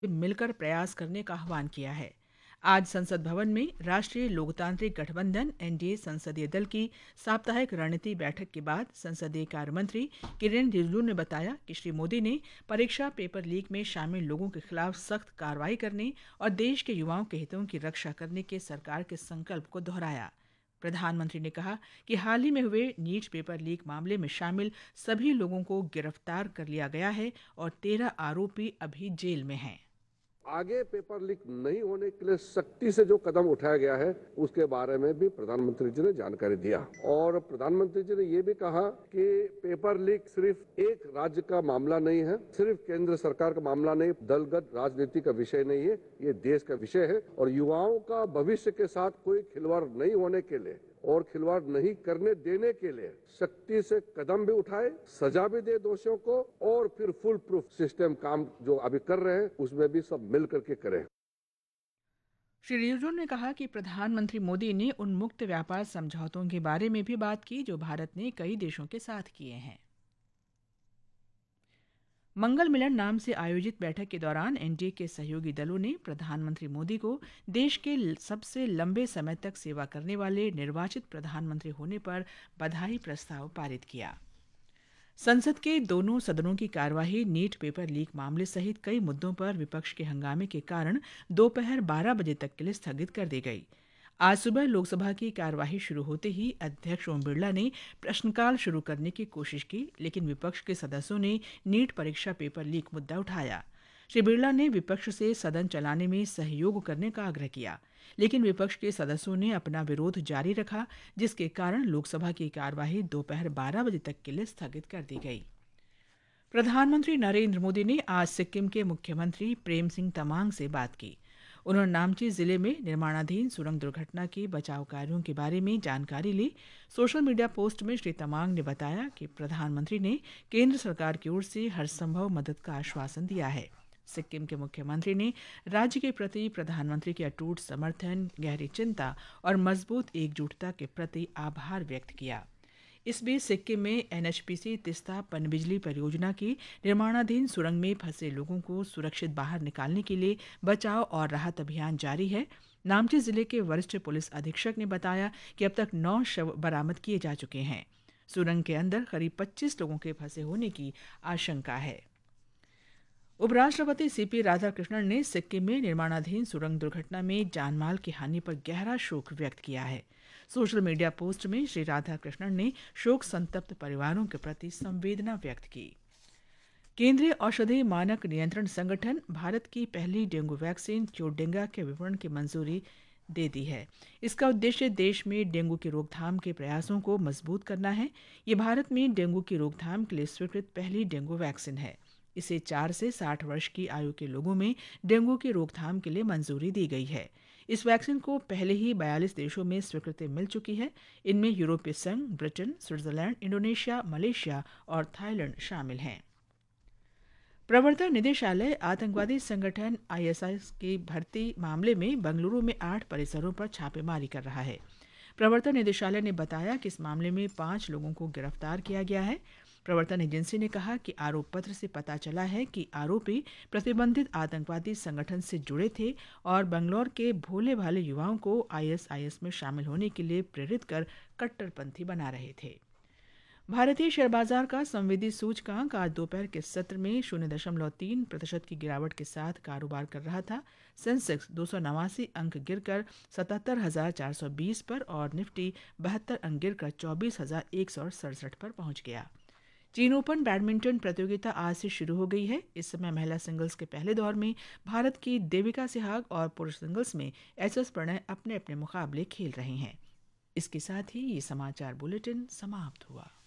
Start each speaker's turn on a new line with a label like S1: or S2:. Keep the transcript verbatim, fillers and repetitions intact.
S1: मिलकर प्रयास करने का आह्वान किया है। आज संसद भवन में राष्ट्रीय लोकतांत्रिक गठबंधन एनडीए संसदीय दल की साप्ताहिक रणनीति बैठक के बाद संसदीय कार्य मंत्री किरेन रिजिजू ने बताया कि श्री मोदी ने परीक्षा पेपर लीक में शामिल लोगों के खिलाफ सख्त कार्रवाई करने और देश के युवाओं के हितों की रक्षा करने के सरकार के संकल्प को दोहराया। प्रधानमंत्री ने कहा कि हाल ही में हुए नीट पेपर लीक मामले में शामिल सभी लोगों को गिरफ्तार कर लिया गया है और तेरह आरोपी अभी जेल में हैं।
S2: आगे पेपर लीक नहीं होने के लिए सख्ती से जो कदम उठाया गया है उसके बारे में भी प्रधानमंत्री जी ने जानकारी दिया और प्रधानमंत्री जी ने ये भी कहा कि पेपर लीक सिर्फ एक राज्य का मामला नहीं है, सिर्फ केंद्र सरकार का मामला नहीं, दलगत राजनीति का विषय नहीं है, ये देश का विषय है और युवाओं का भविष्य के साथ कोई खिलवाड़ नहीं होने के लिए और खिलवाड़ नहीं करने देने के लिए सख्ती से कदम भी उठाए, सजा भी दे दोषियों को और फिर फुल प्रूफ सिस्टम काम जो अभी कर रहे हैं उसमें भी सब मिल करके करें।
S1: श्री रिजिजू ने कहा कि प्रधानमंत्री मोदी ने उन मुक्त व्यापार समझौतों के बारे में भी बात की जो भारत ने कई देशों के साथ किए हैं। मंगल मिलन नाम से आयोजित बैठक के दौरान एनडीए के सहयोगी दलों ने प्रधानमंत्री मोदी को देश के सबसे लंबे समय तक सेवा करने वाले निर्वाचित प्रधानमंत्री होने पर बधाई प्रस्ताव पारित किया। संसद के दोनों सदनों की कार्यवाही नीट पेपर लीक मामले सहित कई मुद्दों पर विपक्ष के हंगामे के कारण दोपहर बारह बजे तक के लिए स्थगित कर दी गई। आज सुबह लोकसभा की कार्यवाही शुरू होते ही अध्यक्ष ओम बिरला ने प्रश्नकाल शुरू करने की कोशिश की, लेकिन विपक्ष के सदस्यों ने नीट परीक्षा पेपर लीक मुद्दा उठाया। श्री बिरला ने विपक्ष से सदन चलाने में सहयोग करने का आग्रह किया, लेकिन विपक्ष के सदस्यों ने अपना विरोध जारी रखा, जिसके कारण लोकसभा की कार्यवाही दोपहर बारह बजे तक के लिए स्थगित कर दी गई। प्रधानमंत्री नरेंद्र मोदी ने आज सिक्किम के मुख्यमंत्री प्रेम सिंह तमांग से बात की। उन्होंने नामची जिले में निर्माणाधीन सुरंग दुर्घटना के बचाव कार्यों के बारे में जानकारी ली। सोशल मीडिया पोस्ट में श्री तमांग ने बताया कि प्रधानमंत्री ने केंद्र सरकार की ओर से हर संभव मदद का आश्वासन दिया है। सिक्किम के मुख्यमंत्री ने राज्य के प्रति प्रधानमंत्री के अटूट समर्थन, गहरी चिंता और मजबूत एकजुटता के प्रति आभार व्यक्त किया। इस बीच सिक्किम में एनएचपीसी तिस्ता पनबिजली परियोजना की निर्माणाधीन सुरंग में फंसे लोगों को सुरक्षित बाहर निकालने के लिए बचाव और राहत अभियान जारी है। नामची जिले के वरिष्ठ पुलिस अधीक्षक ने बताया कि अब तक नौ शव बरामद किए जा चुके हैं। सुरंग के अंदर करीब पच्चीस लोगों के फंसे होने की आशंका है। उपराष्ट्रपति सीपी राधाकृष्णन ने सिक्किम में निर्माणाधीन सुरंग दुर्घटना में जानमाल की हानि पर गहरा शोक व्यक्त किया है। सोशल मीडिया पोस्ट में श्री राधाकृष्णन ने शोक संतप्त परिवारों के प्रति संवेदना व्यक्त की। केंद्रीय औषधि मानक नियंत्रण संगठन भारत की पहली डेंगू वैक्सीन क्योडेंगा के विपणन की मंजूरी दे दी है। इसका उद्देश्य देश में डेंगू की रोकथाम के प्रयासों को मजबूत करना है। ये भारत में डेंगू की रोकथाम के लिए स्वीकृत पहली डेंगू वैक्सीन है। इसे चार से साठ वर्ष की आयु के लोगों में डेंगू की रोकथाम के लिए मंजूरी दी गई है। इस वैक्सीन को पहले ही बयालीस देशों में स्वीकृति मिल चुकी है। इनमें यूरोपीय संघ, ब्रिटेन, स्विट्जरलैंड, इंडोनेशिया, मलेशिया और थाईलैंड शामिल हैं। प्रवर्तन निदेशालय आतंकवादी संगठन आईएसआईएस की भर्ती मामले में बेंगलुरु में आठ परिसरों पर छापेमारी कर रहा है। प्रवर्तन निदेशालय ने बताया कि इस मामले में पांच लोगों को गिरफ्तार किया गया है। प्रवर्तन एजेंसी ने कहा कि आरोप पत्र से पता चला है कि आरोपी प्रतिबंधित आतंकवादी संगठन से जुड़े थे और बंगलौर के भोले भाले युवाओं को आईएसआईएस में शामिल होने के लिए प्रेरित कर कट्टरपंथी बना रहे थे। भारतीय शेयर बाजार का संवेदी सूचकांक आज दोपहर के सत्र में शून्य दशमलव तीन प्रतिशत की गिरावट के साथ कारोबार कर रहा था। सेंसेक्स दो सौ नवासी अंक गिरकर सतहत्तर हजार चार सौ बीस पर और निफ्टी बहत्तर अंक गिरकर चौबीस हजार एक सौ सड़सठ पर पहुंच गया। चीन ओपन बैडमिंटन प्रतियोगिता आज से शुरू हो गई है। इस समय महिला सिंगल्स के पहले दौर में भारत की देविका सिहाग और पुरुष सिंगल्स में एच एस प्रणय अपने अपने मुकाबले खेल रहे हैं। इसके साथ ही ये समाचार बुलेटिन समाप्त हुआ।